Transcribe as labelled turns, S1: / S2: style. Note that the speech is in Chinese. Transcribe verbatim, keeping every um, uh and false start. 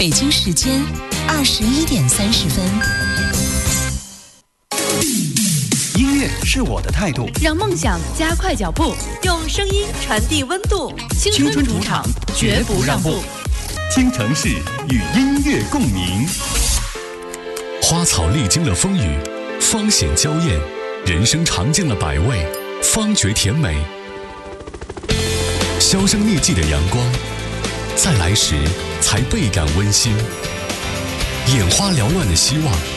S1: 北京时间二十一点三十分。
S2: 音乐是我的态度，
S3: 让梦想加快脚步，用声音传递温度。青春主场，绝不让步。
S2: 听城市与音乐共鸣。
S4: 花草历经了风雨，方显娇艳；人生尝尽了百味，方觉甜美。销声匿迹的阳光，再来时才倍感温馨。眼花缭乱的希望，